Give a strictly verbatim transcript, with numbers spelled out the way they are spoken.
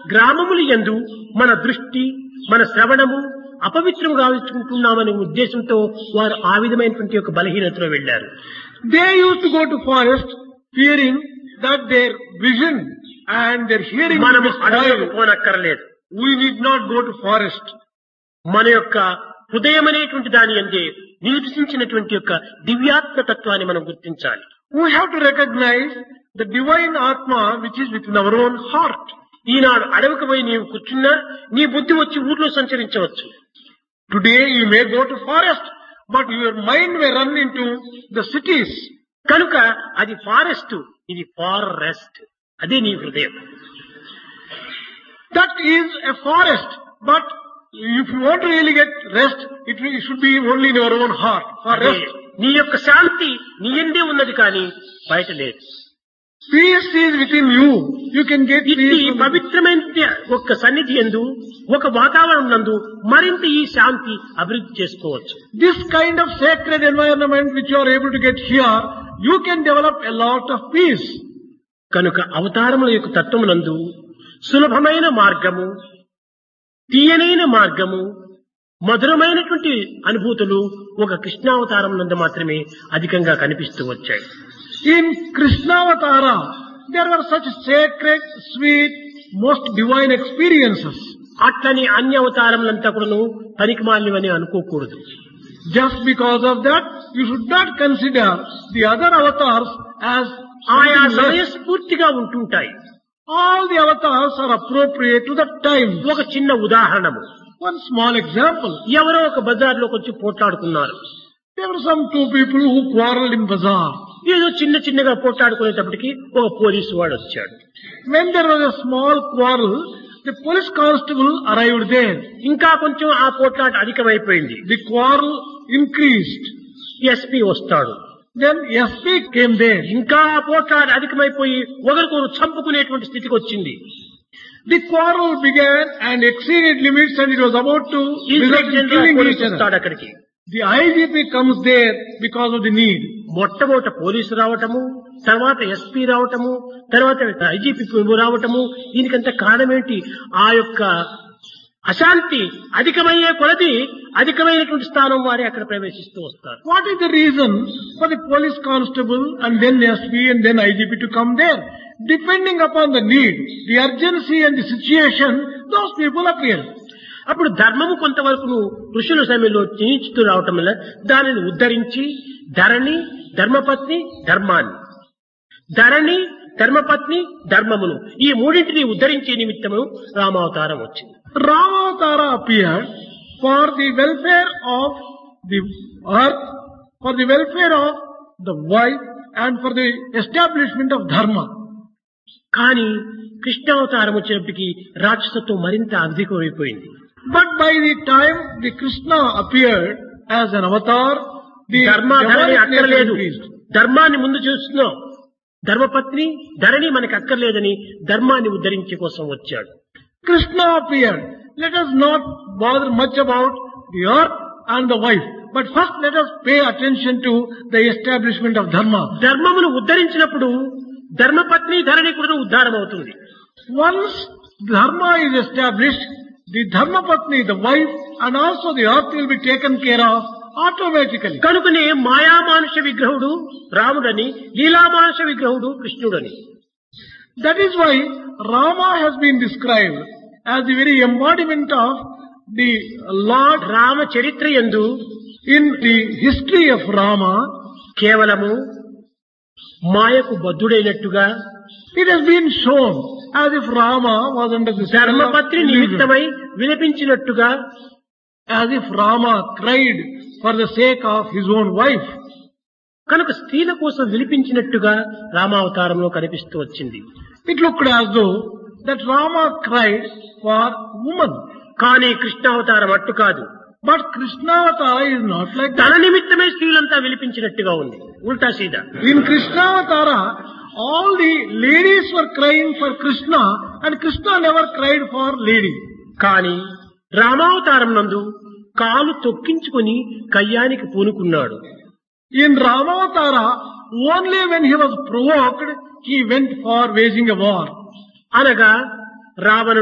గ్రామములు యందు మన దృష్టి మన శ్రవణము అపవిత్రం గావించుకుంటున్నామనే ఉద్దేశంతో వారు ఆ విధమైనటువంటి ఒక బలహీనతలో వెళ్లారు. They used to go to forest fearing that their vision and their hearing will మనము be spoiled. అడవులకు పోనక్కర్లేదు. We need not go to forest. మన యొక్క హృదయం అనేటువంటి దాని అందే నివసించినటువంటి యొక్క దివ్యాత్మ తత్వాన్ని మనం గుర్తించాలి. We have to recognize the divine Atma which is within our own heart. ఈనాడు అడవికి పోయి నీవు కూర్చున్నా నీ బుద్ధి వచ్చి ఊర్లో సంచరించవచ్చు. Today you may go to forest, but your mind may run into the cities. కనుక అది ఫారెస్ట్, ఇది ఫారెస్ట్. అదే నీ హృదయం. That is a forest, but if you want to really get rest, it will- it should be only in your own heart for అదే rest. నీ యొక్క శాంతి నీ యందే ఉన్నది కానీ బయట లేదు. Peace is within you. You can get ఇది peace from పవిత్రమైన ఒక సన్నిధి యందు ఒక వాతావరణం నందు మరింత ఈ శాంతి అభివృద్ధి చేసుకోవచ్చు. this kind of sacred environment which you are able to get here. You can develop a lot of peace. కనుక అవతారముల యొక్క తత్వమునందు సులభమైన మార్గము, తీయనైన మార్గము, మధురమైనటువంటి అనుభూతులు ఒక కృష్ణావతారం నందు మాత్రమే అధికంగా కనిపిస్తూ వచ్చాయి. In Krishnavatara, there were such sacred, sweet, most divine experiences. అట్లని అన్య అవతారములంతా కూడాను పనికిమాలినవని అనుకోకూడదు. Just because of that, you should not consider the other avatars as ఆయా something less. సమయస్ఫూర్తిగా ఉంటుంటాయి. All the avatars are appropriate to that time. ఒక చిన్న ఉదాహరణము, One small example. ఎవరో ఒక బజార్లోకి వచ్చి పోట్లాడుకున్నారు. There were some two people who quarreled in bazaar. ఏదో చిన్న చిన్నగా పోట్లాడుకునేటప్పటికి ఒక పోలీసు వాడు వచ్చాడు. When there was a small quarrel, the police constable arrived there. ఇంకా కొంచెం ఆ పోట్లాట అధికమైపోయింది. The quarrel increased. ఎస్పీ వస్తాడు. Then S P came there. ఇంకా ఆ పోట్లాట అధికమైపోయి ఒకరికొకరు చంపుకునేటువంటి స్థితికి వచ్చింది. The quarrel began and exceeded limits, and it was about to result inspector in general killing police each other. వస్తాడు అక్కడికి. The I G P comes there because of the need. మొట్టమొదట police రావటము, తర్వాత ఎస్పీ రావటము, తర్వాత IGP రావటము, దీనికంత కారణం ఏంటి? ఆ యొక్క అశాంతి అధికమయ్యే కొలది అధికమైనటువంటి స్థానం వారే అక్కడ ప్రవేశిస్తూ వస్తారు. What is the reason for the police constable and then S P and then I G P to come there? Depending upon the need, the urgency and the situation, those people appear. అప్పుడు ధర్మము కొంతవరకు ఋషుల సమయంలో క్షీణించుతూ రావటం వల్ల దానిని ఉద్ధరించి ధరణి, ధర్మపత్ని, ధర్మాన్ని, ధరణి, ధర్మపత్ని, ధర్మమును ఈ మూడింటిని ఉద్ధరించే నిమిత్తము రామావతారం వచ్చింది. Ramatara appeared for the welfare of the earth, for the welfare of the wife, and for the establishment of dharma. కానీ కృష్ణావతారం వచ్చినప్పటికీ రాక్షసత్వం మరింత అధికమైపోయింది. But by the time the Krishna appeared as an avatar, the ధర్మ ధరణి demonic nature అక్కర్లేదు, increased. ధర్మాన్ని ముందు చూస్తున్నాం. ధర్మపత్ని ధరణి మనకు అక్కర్లేదని ధర్మాన్ని ఉద్ధరించే కోసం వచ్చాడు. Krishna appeared. Let us not bother much about the earth and the wife, but first let us pay attention to the establishment of dharma. ధర్మమును ఉద్ధరించినప్పుడు ధర్మపత్ని ధరణి కూడా ఉద్ధారం అవుతుంది. Once dharma is established, the dharma patni, the wife, and also the earth will be taken care of automatically. కనుకనే మాయామానుష విగ్రహుడు రాముడని, లీలామానుష విగ్రహుడు కృష్ణుడని. That is why Rama has been described as the very embodiment of the Lord. Rama చరిత్ర యందు In the history of Rama, కేవలము మాయకు బద్ధుడైనట్టుగా, it has been shown as if Rama was under the spell of ధర్మపత్ని illusion, నిమిత్తమై విలపించినట్టుగా, as if Rama cried for the sake of his own wife. కనుక స్త్రీల కోసం విలిపించినట్టుగా రామావతారంలో కనిపిస్తూ వచ్చింది. It looked as though that Rama cried for woman. కానీ కృష్ణావతారం అట్టు కాదు. But Krishnavatara is not like తన that. నిమిత్తమే స్త్రీలంతా విలిపించినట్టుగా ఉంది. ఉల్టా సీదా. In Krishnavatara, all the ladies were crying for Krishna, and Krishna never cried for lady. కానీ రామావతారం నందు కాలు తొక్కించుకొని కయ్యానికి పూనుకున్నాడు. In Ramavatara, only when he was provoked, he went for waging a war. అనగా రావణ